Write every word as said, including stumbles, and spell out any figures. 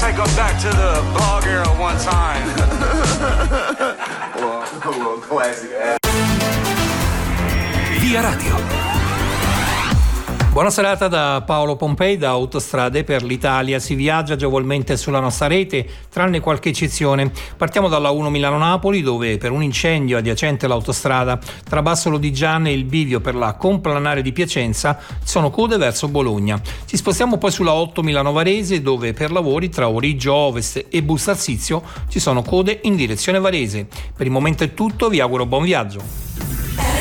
take her back to the blog era one time. well, well, classic. Via Radio. Buona serata da Paolo Pompei. Da Autostrade per l'Italia si viaggia agevolmente sulla nostra rete, tranne qualche eccezione. Partiamo dalla uno Milano-Napoli, dove per un incendio adiacente all'autostrada tra Basso Lodigiane e il bivio per la Complanare di Piacenza ci sono code verso Bologna. Ci spostiamo poi sulla otto Milano-Varese, dove per lavori tra Origgio Ovest e Bustarsizio ci sono code in direzione Varese. Per il momento è tutto, vi auguro buon viaggio.